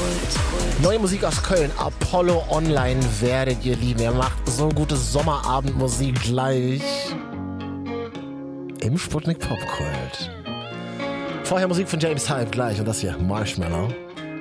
Neue Musik aus Köln, Apollo Online werdet ihr lieben. Er macht so gute Sommerabendmusik gleich im Sputnik Popkult. Vorher Musik von James Hype gleich und das hier Marshmallow.